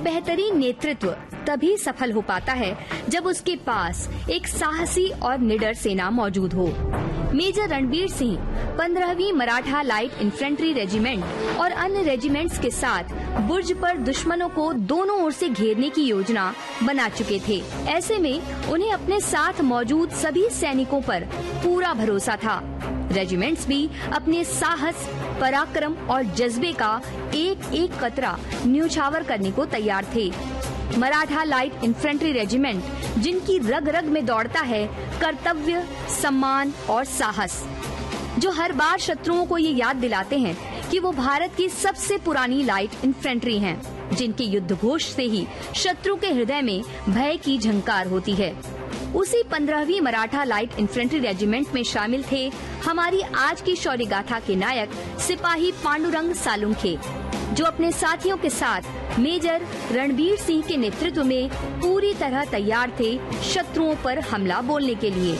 बेहतरीन नेतृत्व तभी सफल हो पाता है जब उसके पास एक साहसी और निडर सेना मौजूद हो। Major Ranbir Singh 15वीं Maratha light infantry regiment और अन्य रेजिमेंट्स के साथ बुर्ज पर दुश्मनों को दोनों ओर से घेरने की योजना बना चुके थे। ऐसे में उन्हें अपने साथ मौजूद सभी सैनिकों पर पूरा भरोसा था। रेजिमेंट्स भी अपने साहस, पराक्रम और जज्बे का एक एक कतरा न्योछावर करने को तैयार थे। मराठा लाइट इन्फेंट्री रेजिमेंट जिनकी रग रग में दौड़ता है कर्तव्य, सम्मान और साहस, जो हर बार शत्रुओं को ये याद दिलाते हैं कि वो भारत की सबसे पुरानी लाइट इन्फेंट्री हैं, जिनके युद्ध घोष से ही शत्रु के हृदय में भय की झंकार होती है। उसी 15वीं मराठा लाइट इन्फेंट्री रेजिमेंट में शामिल थे हमारी आज की शौर्य गाथा के नायक सिपाही पांडुरंग सालुंखे, जो अपने साथियों के साथ मेजर रणबीर सिंह के नेतृत्व में पूरी तरह तैयार थे शत्रुओं पर हमला बोलने के लिए।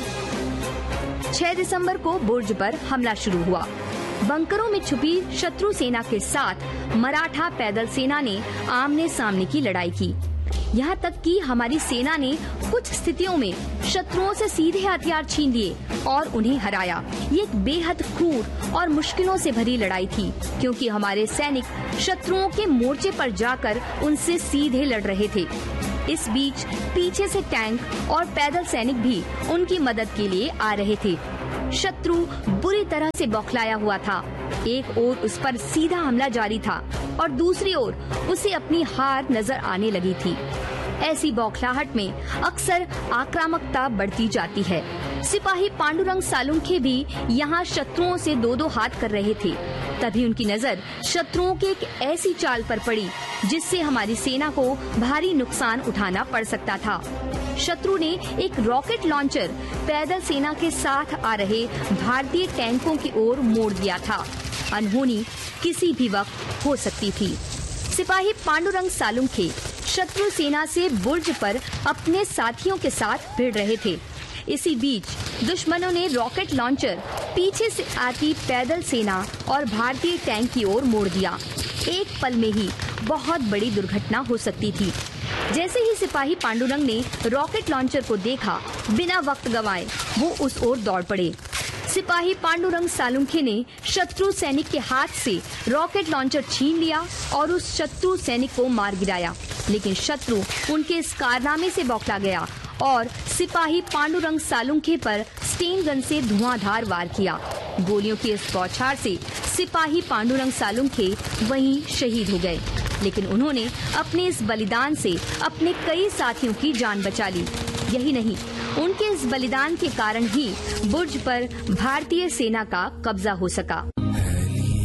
6 दिसंबर को बुर्ज पर हमला शुरू हुआ। बंकरों में छुपी शत्रु सेना के साथ मराठा पैदल सेना ने आमने सामने की लड़ाई की। यहाँ तक कि हमारी सेना ने कुछ स्थितियों में शत्रुओं से सीधे हथियार छीन लिए और उन्हें हराया। ये एक बेहद क्रूर और मुश्किलों से भरी लड़ाई थी, क्योंकि हमारे सैनिक शत्रुओं के मोर्चे पर जाकर उनसे सीधे लड़ रहे थे। इस बीच पीछे से टैंक और पैदल सैनिक भी उनकी मदद के लिए आ रहे थे। शत्रु बुरी तरह से बौखलाया हुआ था। एक ओर उस पर सीधा हमला जारी था और दूसरी ओर उसे अपनी हार नजर आने लगी थी। ऐसी बौखलाहट में अक्सर आक्रामकता बढ़ती जाती है। सिपाही पांडुरंग सालुंखे भी यहाँ शत्रुओं से दो दो हाथ कर रहे थे। तभी उनकी नजर शत्रुओं के एक ऐसी चाल पर पड़ी जिससे हमारी सेना को भारी नुकसान उठाना पड़ सकता था। शत्रु ने एक रॉकेट लॉन्चर पैदल सेना के साथ आ रहे भारतीय टैंकों की ओर मोड़ दिया था। अनहोनी किसी भी वक्त हो सकती थी। सिपाही पांडुरंग सालुंखे शत्रु सेना से बुर्ज पर अपने साथियों के साथ भिड़ रहे थे। इसी बीच दुश्मनों ने रॉकेट लॉन्चर पीछे से आती पैदल सेना और भारतीय टैंक की ओर मोड़ दिया। एक पल में ही बहुत बड़ी दुर्घटना हो सकती थी। जैसे ही सिपाही पांडुरंग ने रॉकेट लॉन्चर को देखा, बिना वक्त गंवाए वो उस ओर दौड़ पड़े। सिपाही पांडुरंग सालुंखे ने शत्रु सैनिक के हाथ से रॉकेट लॉन्चर छीन लिया और उस शत्रु सैनिक को मार गिराया। लेकिन शत्रु उनके इस कारनामे से बौखला गया और सिपाही पांडुरंग सालुंखे पर स्टेन गन से धुआंधार वार किया। गोलियों की इस बौछार से सिपाही पांडुरंग सालुंखे वहीं शहीद हो गए। लेकिन उन्होंने अपने इस बलिदान से अपने कई साथियों की जान बचा ली। यही नहीं, उनके इस बलिदान के कारण ही बुर्ज पर भारतीय सेना का कब्जा हो सका।